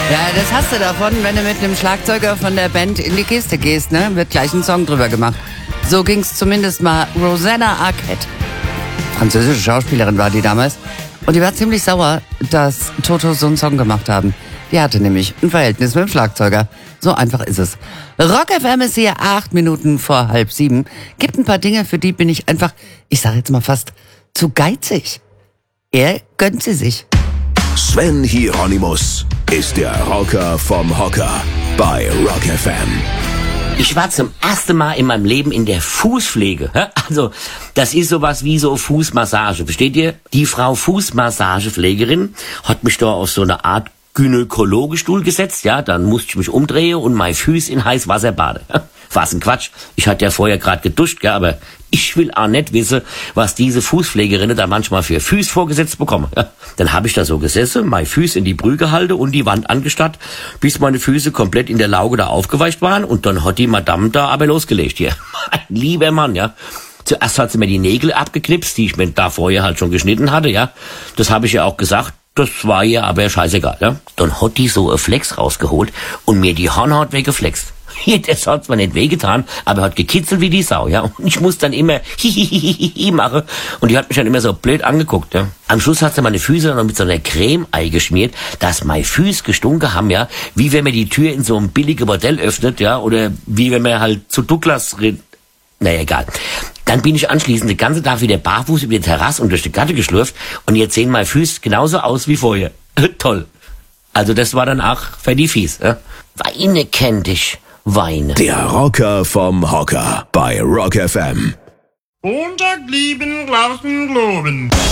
Ja, das hast du davon, wenn du mit einem Schlagzeuger von der Band in die Kiste gehst, ne? Wird gleich ein Song drüber gemacht. So ging's zumindest mal Rosanna Arquette. Französische Schauspielerin war die damals. Und die war ziemlich sauer, dass Toto so einen Song gemacht haben. Die hatte nämlich ein Verhältnis mit dem Schlagzeuger. So einfach ist es. Rock FM ist hier 8 Minuten vor 6:30. Gibt ein paar Dinge, für die bin ich einfach, ich sag jetzt mal fast, zu geizig. Er gönnt sie sich. Sven Hieronymus ist der Rocker vom Hocker bei Rock FM. Ich war zum ersten Mal in meinem Leben in der Fußpflege. Also, das ist sowas wie so Fußmassage, versteht ihr? Die Frau Fußmassagepflegerin hat mich da auf so eine Art Gynäkologestuhl gesetzt, ja, dann musste ich mich umdrehen und mein Füß in heiß Wasser baden. Was ein Quatsch. Ich hatte ja vorher gerade geduscht, ja, aber ich will auch nicht wissen, was diese Fußpflegerinnen da manchmal für Füße vorgesetzt bekommen. Ja, dann habe ich da so gesessen, mein Füß in die Brühe gehalten und die Wand angestarrt, bis meine Füße komplett in der Lauge da aufgeweicht waren und dann hat die Madame da aber losgelegt hier. Mein lieber Mann, ja. Zuerst hat sie mir die Nägel abgeknipst, die ich mir da vorher halt schon geschnitten hatte, ja. Das habe ich ja auch gesagt. Das war ihr aber scheißegal, ja. Dann hat die so ein Flex rausgeholt und mir die Hornhaut weggeflext. Das hat zwar nicht wehgetan, aber hat gekitzelt wie die Sau, ja. Und ich muss dann immer hihihihi machen. Und die hat mich dann immer so blöd angeguckt, ja. Am Schluss hat sie meine Füße noch mit so einer Creme eingeschmiert, dass meine Füße gestunken haben, ja. Wie wenn man die Tür in so einem billigen Bordell öffnet, ja. Oder wie wenn man halt zu Douglas redet. Naja, egal. Dann bin ich anschließend den ganzen Tag wieder barfuß über die Terrasse und durch die Gatte geschlürft und jetzt sehen meine Füße genauso aus wie vorher. Toll. Also das war dann auch für die Fies. Weine kennt dich, Weine. Der Rocker vom Hocker bei Rock FM. Montag lieben, draußen globen.